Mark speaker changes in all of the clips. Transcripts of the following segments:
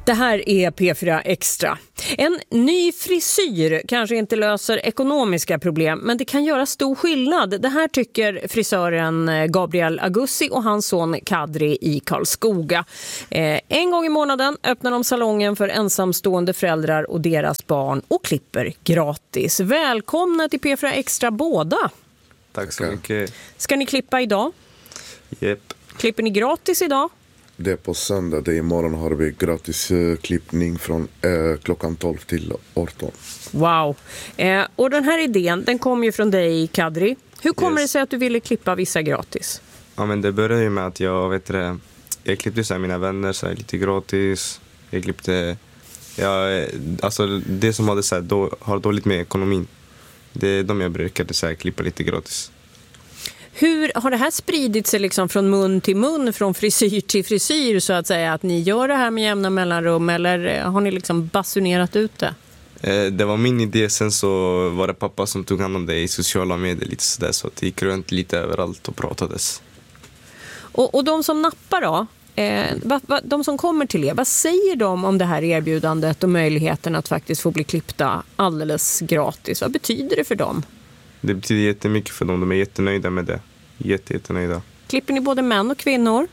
Speaker 1: Det här är P4 Extra. En ny frisyr kanske inte löser ekonomiska problem, men det kan göra stor skillnad. Det här tycker frisören Gabriel Agussi och hans son Kadri i Karlskoga. En gång i månaden öppnar de salongen för ensamstående föräldrar och deras barn och klipper gratis. Välkomna till P4 Extra båda.
Speaker 2: Tack så mycket.
Speaker 1: Ska ni klippa idag?
Speaker 2: Japp.
Speaker 1: Klipper ni gratis idag?
Speaker 3: Det är på söndag, det är imorgon har vi gratis klippning från klockan 12 till 18.
Speaker 1: Wow. Och den här idén, den kom ju från dig, Kadri. Hur kommer det sig att du ville klippa vissa gratis?
Speaker 2: Ja, men det började ju med att jag klippte så här mina vänner så här, lite gratis. Jag klippte alltså det som hade så här, har dåligt med ekonomin. Det är de jag brukade så här, klippa lite gratis.
Speaker 1: Hur har det här spridit sig liksom från mun till mun, från frisyr till frisyr så att säga, att ni gör det här med jämna mellanrum, eller har ni liksom basunerat ut det?
Speaker 2: Det var min idé, sen så var det pappa som tog hand om det i sociala medier lite sådär, så att det gick runt lite överallt och pratades.
Speaker 1: Och de som nappar då, de som kommer till er, vad säger de om det här erbjudandet och möjligheten att faktiskt få bli klippta alldeles gratis? Vad betyder det för dem?
Speaker 2: Det betyder jättemycket för dem. De är jättenöjda med det. Jättenöjda.
Speaker 1: Klipper ni både män och kvinnor?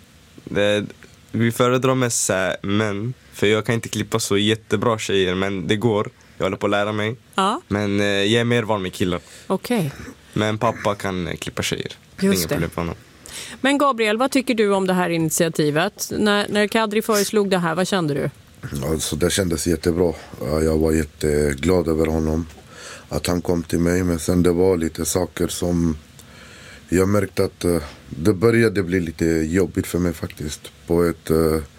Speaker 2: Vi föredrar mest män. För jag kan inte klippa så jättebra tjejer. Men det går. Jag håller på att lära mig. Ja. Men jag är mer van med killar.
Speaker 1: Okej.
Speaker 2: Men pappa kan klippa tjejer.
Speaker 1: Just det. Men Gabriel, vad tycker du om det här initiativet? När Kadri föreslog det här, vad kände du?
Speaker 3: Alltså, det kändes jättebra. Jag var jätteglad över honom. Att han kom till mig, men sen det var lite saker som jag märkte att det började bli lite jobbigt för mig faktiskt. På ett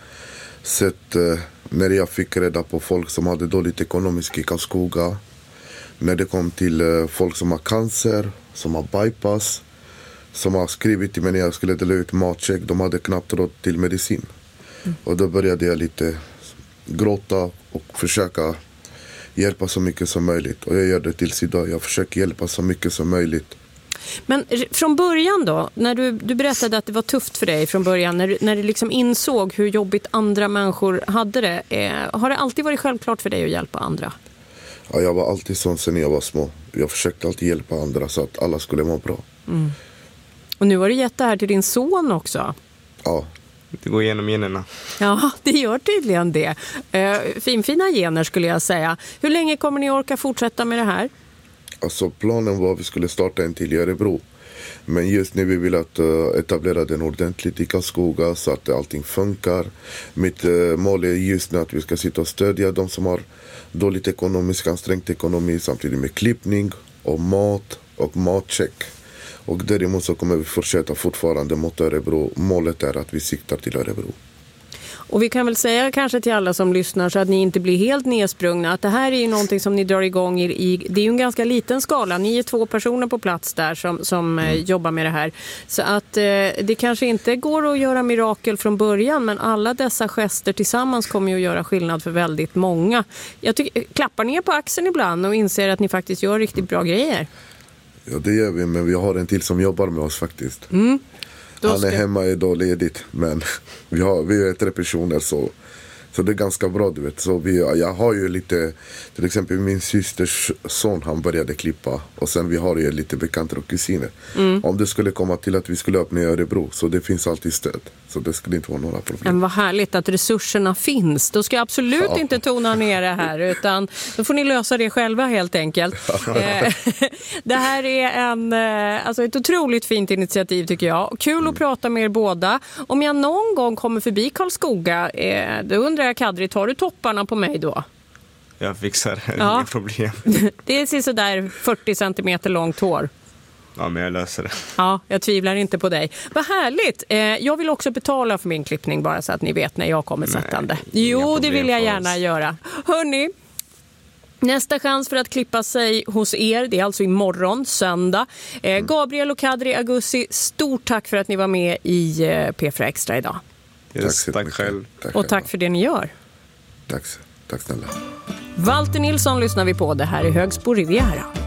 Speaker 3: sätt när jag fick reda på folk som hade dåligt ekonomiskt i Karlskoga. När det kom till folk som har cancer, som har bypass, som har skrivit till mig när jag skulle dela ut matcheck. De hade knappt råd till medicin. Och då började jag lite gråta och försöka hjälpa så mycket som möjligt. Och jag gör det tills idag. Jag försöker hjälpa så mycket som möjligt.
Speaker 1: Men från början då, när du berättade att det var tufft för dig från början, när du liksom insåg hur jobbigt andra människor hade det, har det alltid varit självklart för dig att hjälpa andra?
Speaker 3: Ja, jag var alltid sån sen jag var små. Jag försökte alltid hjälpa andra så att alla skulle må bra.
Speaker 1: Mm. Och nu har du gett det här till din son också.
Speaker 3: Ja.
Speaker 2: Det går igenom generna.
Speaker 1: Ja, det gör tydligen det. Fina gener skulle jag säga. Hur länge kommer ni orka fortsätta med det här?
Speaker 3: Alltså planen var att vi skulle starta en till i Örebro. Men just nu vi vill att etablera den ordentligt i Karlskoga så att allting funkar. Mitt mål är just nu att vi ska sitta och stödja de som har dåligt ekonomisk, ansträngt ekonomi, samtidigt med klippning och mat och matcheck. Och däremot så kommer vi fortsätta fortfarande mot Örebro. Målet är att vi siktar till Örebro.
Speaker 1: Och vi kan väl säga kanske till alla som lyssnar så att ni inte blir helt nedsprungna, att det här är ju någonting som ni drar igång i det är ju en ganska liten skala. Ni är 2 personer på plats där som jobbar med det här. Så att det kanske inte går att göra mirakel från början, men alla dessa gester tillsammans kommer ju att göra skillnad för väldigt många. Jag tycker, klappar ni på axeln ibland och inser att ni faktiskt gör riktigt bra grejer?
Speaker 3: Ja, det gör vi, men vi har en till som jobbar med oss faktiskt. Han är hemma idag ledigt, men vi är 3 personer så det är ganska bra, du vet. Så jag har ju lite, till exempel min systers son, han började klippa. Och sen vi har ju lite bekanta och kusiner. Om det skulle komma till att vi skulle öppna i Örebro, så det finns alltid stöd. Så det skulle inte vara några problem.
Speaker 1: Men vad härligt att resurserna finns. Då ska jag absolut inte tona ner det här, utan då får ni lösa det själva helt enkelt. Det här är ett otroligt fint initiativ tycker jag. Kul att prata med er båda. Om jag någon gång kommer förbi Karlskoga, då undrar jag, Kadri, tar du topparna på mig då?
Speaker 2: Jag fixar det, inga problem.
Speaker 1: Det är så där 40 centimeter långt hår.
Speaker 2: Ja, men jag löser det.
Speaker 1: Ja, jag tvivlar inte på dig. Vad härligt. Jag vill också betala för min klippning, bara så att ni vet när jag kommer sättande. Jo, det vill jag gärna göra. Hörrni, nästa chans för att klippa sig hos er, det är alltså imorgon, söndag. Gabriel och Kadri Agussi, stort tack för att ni var med i P4 Extra idag.
Speaker 2: Yes, tack själv.
Speaker 1: Och tack för det ni gör.
Speaker 3: Tack snälla.
Speaker 1: Walter Nilsson lyssnar vi på. Det här är Högsbo Riviera.